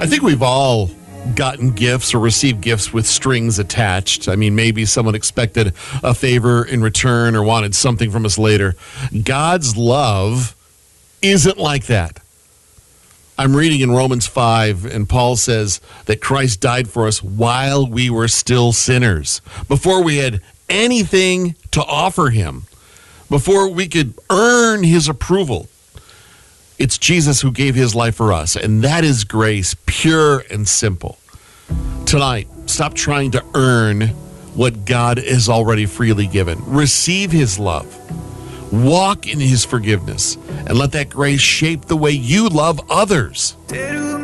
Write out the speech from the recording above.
I think we've all gotten gifts or received gifts with strings attached. I mean, maybe someone expected a favor in return or wanted something from us later. God's love isn't like that. I'm reading in Romans 5, and Paul says that Christ died for us while we were still sinners, before we had anything to offer him, before we could earn his approval. It's Jesus who gave his life for us, and that is grace, pure and simple. Tonight, stop trying to earn what God has already freely given. Receive his love. Walk in his forgiveness, and let that grace shape the way you love others.